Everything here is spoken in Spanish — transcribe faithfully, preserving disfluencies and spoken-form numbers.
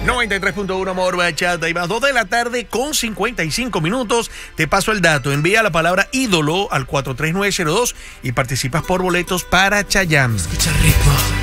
noventa y tres punto uno Amor Bachata y más, dos de la tarde con cincuenta y cinco minutos. Te paso el dato. Envía la palabra ídolo al cuatro tres nueve cero dos y participas por boletos para Chayanne. Escucha el ritmo.